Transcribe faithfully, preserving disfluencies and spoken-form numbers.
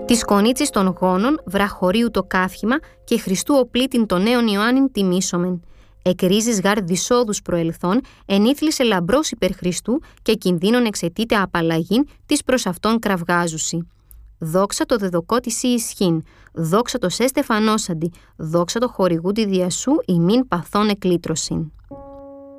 Τη κονίτσης των γόνων, βραχωρίου το καύχημα και Χριστού οπλίτην των νέων Ιωάννην τιμήσομεν. Εκρίζεις γάρ δυσόδους προελθόν, ενήθλισε λαμπρός υπερ Χριστού και κινδύνων εξαιτείται απαλλαγήν της προς αυτόν κραυγάζουσι. Δόξα το δεδοκό της ισχύν, δόξα το σε στεφανόσαντι, δόξα το χορηγούτι διασού ημίν παθών εκλήτρωσιν.